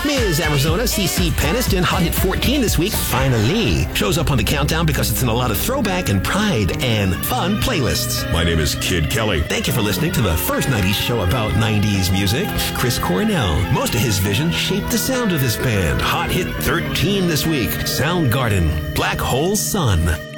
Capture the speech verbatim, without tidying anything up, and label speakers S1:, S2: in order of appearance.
S1: Miz Arizona, CeCe Peniston, hot hit fourteen this week, Finally. Shows up on the countdown because it's in a lot of throwback and pride and fun playlists.
S2: My name is Kid Kelly.
S1: Thank you for listening to the first nineties show about nineties music. Chris Cornell. Most of his vision shaped the sound of this band. Hot hit thirteen this week, Soundgarden, Black Hole Sun.